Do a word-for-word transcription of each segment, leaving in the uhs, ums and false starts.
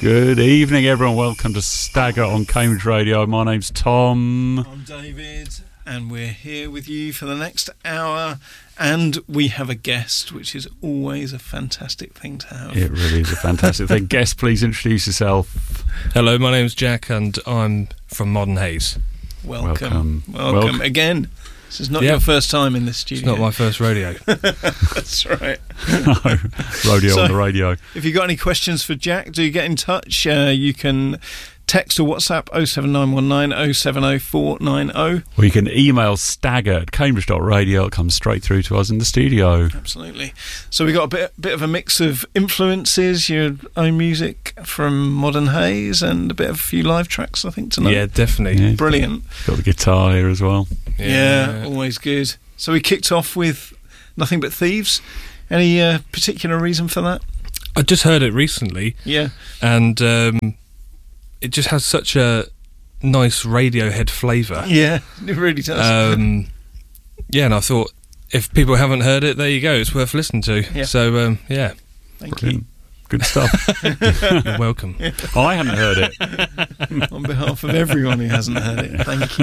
Good evening, everyone. Welcome to Stagger on Cambridge Radio. My name's Tom. I'm David, and we're here with you for the next hour. And we have a guest, which is always a fantastic thing to have. It really is a fantastic thing. Guest, please introduce yourself. Hello, my name's Jack, and I'm from Modern Haze. Welcome. Welcome. Welcome. Welcome. Again. This is not yeah. your first time in this studio. It's not my first rodeo. That's right. No, rodeo so, on the radio. If you've got any questions for Jack, do get in touch. Uh, you can text or WhatsApp oh seven nine one nine oh seven oh four nine oh. Or you can email stagger at cambridge dot radio. It comes straight through to us in the studio. Absolutely. So we've got a bit, bit of a mix of influences, your own music from Modern Haze, and a bit of a few live tracks, I think, tonight. Yeah, definitely. Yeah. Brilliant. Got the guitar here as well. Yeah, yeah, always good. So we kicked off with Nothing But Thieves. Any uh, particular reason for that? I just heard it recently. Yeah. And um, it just has such a nice Radiohead flavour. Yeah, it really does. Um, yeah, and I thought, if people haven't heard it, there you go. It's worth listening to. Yeah. So, um, yeah. Thank Brilliant. you. Good stuff. You're welcome. I hadn't heard it. On behalf of everyone who hasn't heard it, thank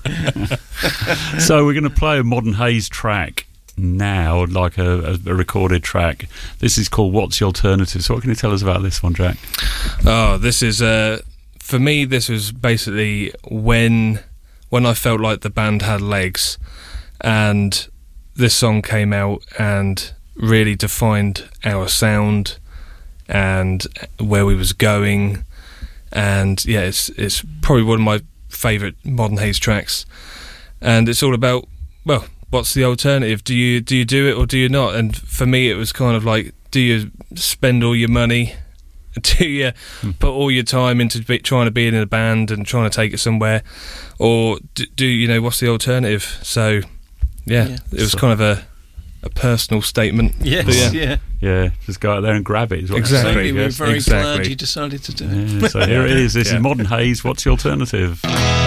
you. So we're going to play a Modern Haze track now, like a, a, a recorded track. This is called What's the Alternative? So what can you tell us about this one, Jack? Oh, this is... Uh, for me, this was basically when when I felt like the band had legs, and this song came out and really defined our sound and where we was going. And yeah, it's it's probably one of my favourite Modern Haze tracks, and it's all about, well, what's the alternative? Do you do you do it or do you not? And for me, it was kind of like, do you spend all your money? Do you put all your time into be, trying to be in a band and trying to take it somewhere, or do, do you know what's the alternative? So yeah, Yeah. it was So- kind of a a personal statement. Yes, But yeah. yeah. Yeah, just go out there and grab it. Is what Exactly. Absolutely, we're Yes. very exactly. glad you decided to do it. Yeah, so here it is. This Yeah. is Modern Haze. What's the Alternative?